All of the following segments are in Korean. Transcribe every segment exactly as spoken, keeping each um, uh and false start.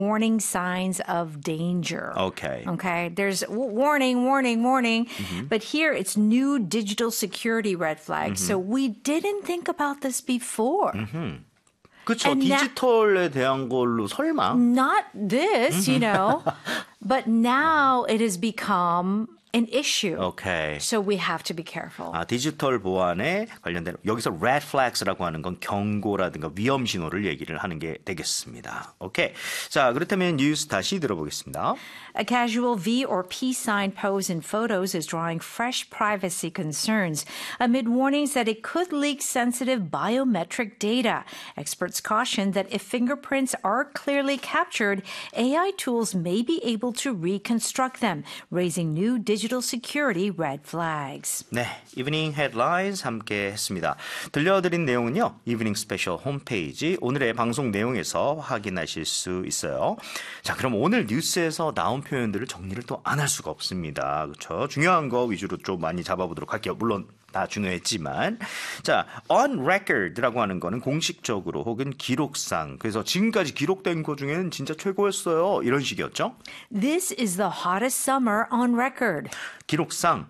warning signs of danger. Okay. Okay. There's w- warning, warning, warning. Mm-hmm. But here it's new digital security red flags. Mm-hmm. So we didn't think about this before. Mm-hmm. 그렇죠. And 디지털에 대한 걸로 설마. Not this, you know. But now it has become an issue. Okay. So we have to be careful. 아, 디지털 보안에 관련된 여기서 red flags라고 하는 건 경고라든가 위험 신호를 얘기를 하는 게 되겠습니다. 오케이. 자, 그렇다면 뉴스 다시 들어보겠습니다. A casual V or P sign pose in photos is drawing fresh privacy concerns amid warnings that it could leak sensitive biometric data. Experts caution that if fingerprints are clearly captured, A I tools may be able to reconstruct them, raising new digital security red flags. 네, 이브닝 헤드라인스 함께 했습니다. 들려드린 내용은요, 이브닝 스페셜 홈페이지 오늘의 방송 내용에서 확인하실 수 있어요. 자, 그럼 오늘 뉴스에서 나온 표현들을 정리를 또 안 할 수가 없습니다. 그렇죠? 중요한 거 위주로 좀 많이 잡아보도록 할게요. 물론 다 중요했지만 자, on record라고 하는 거는 공식적으로 혹은 기록상 그래서 지금까지 기록된 거 중에는 진짜 최고였어요. 이런 식이었죠. This is the hottest summer on record. 기록상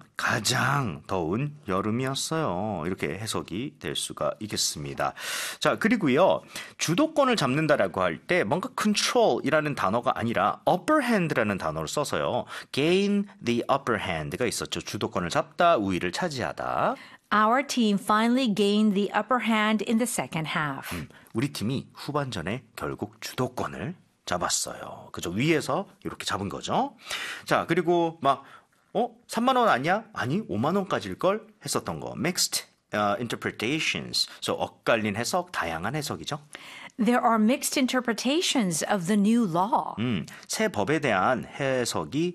가장 더운 여름이었어요. 이렇게 해석이 될 수가 있겠습니다. 자, 그리고요. 주도권을 잡는다라고 할 때 뭔가 control이라는 단어가 아니라 upper hand라는 단어를 써서요. gain the upper hand가 있었죠. 주도권을 잡다, 우위를 차지하다. Our team finally gained the upper hand in the second half. 음, 우리 팀이 후반전에 결국 주도권을 잡았어요. 그죠? 위에서 이렇게 잡은 거죠. 자, 그리고 막 어? 삼만 원 아니야? 아니, 오만 원까지일걸? 했었던 거. Mixed uh, interpretations. So, 엇갈린 해석, 다양한 해석이죠. There are mixed interpretations of the new law. 음, 새 법에 대한 해석이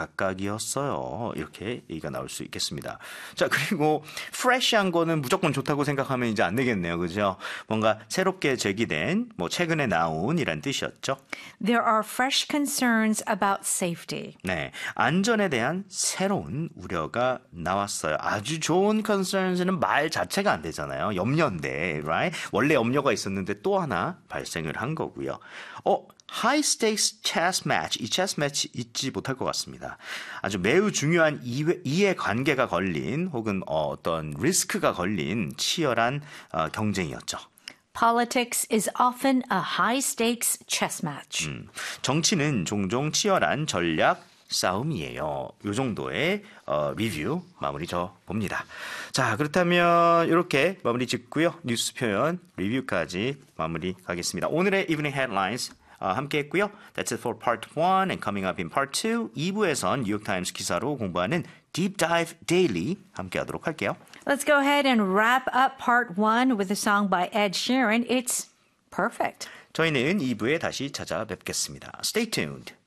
제각각이었어요. 이렇게 얘기가 나올 수 있겠습니다. 자, 그리고 fresh한 거는 무조건 좋다고 생각하면 이제 안 되겠네요. 그죠? 뭔가 새롭게 제기된, 뭐 최근에 나온 이란 뜻이었죠. There are fresh concerns about safety. 네, 안전에 대한 새로운 우려가 나왔어요. 아주 좋은 concerns는 말 자체가 안 되잖아요. 염려인데, right? 원래 염려가 있었는데 또 하나 발생을 한 거고요. 어, high stakes chess match. 이 chess match 잊지 못할 것 같습니다. 아주 매우 중요한 이해, 이해관계가 걸린 혹은 어, 어떤 리스크가 걸린 치열한 어, 경쟁이었죠. Politics is often a high stakes chess match. 음, 정치는 종종 치열한 전략 싸움이에요. 이 정도의 어, 리뷰 마무리 져 봅니다. 자, 그렇다면 이렇게 마무리 짓고요. 뉴스 표현 리뷰까지 마무리 가겠습니다. 오늘의 Evening Headlines 어, 함께 했고요. That's it for part one and coming up in part two. 이 부에선 뉴욕타임스 기사로 공부하는 Deep Dive Daily 함께 하도록 할게요. Let's go ahead and wrap up part one with a song by Ed Sheeran. It's perfect. 저희는 이 부에 다시 찾아뵙겠습니다. Stay tuned.